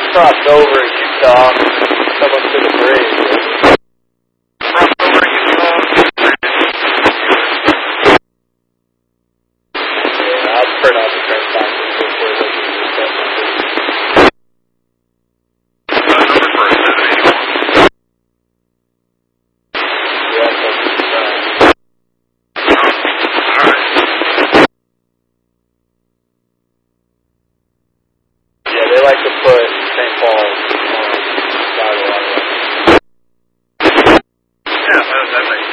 crossed over Utah, someone to the bridge. Crossed over Utah. Yeah, I'll print out the train taxes before they can do stuff. Number for us is 81. Yeah, that's Alright. yeah, they like to put St. Paul on the side of the line. Yeah, that makes